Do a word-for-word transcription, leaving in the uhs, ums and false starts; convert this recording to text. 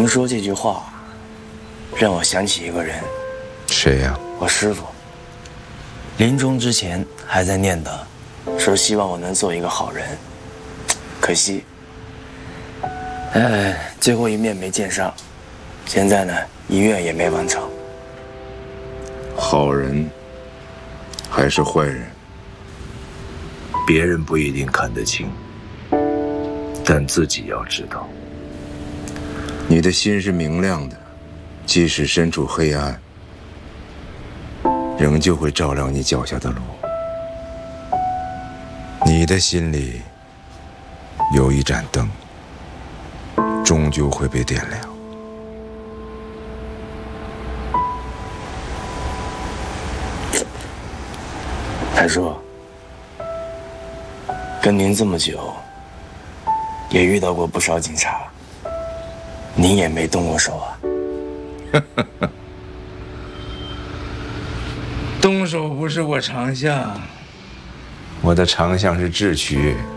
您说这句话，让我想起一个人。 谁呀？ 我师父。临终之前还在念叨，说希望我能做一个好人。可惜，哎，最后一面没见上。现在呢，遗愿也没完成。 好人还是坏人，别人不一定看得清，但自己要知道。你的心是明亮的，即使身处黑暗，仍旧会照亮你脚下的路。你的心里有一盏灯，终究会被点亮。 海叔，跟您这么久，也遇到过不少警察，您也没动过手啊？ 动手不是我长项，我的长项是智取。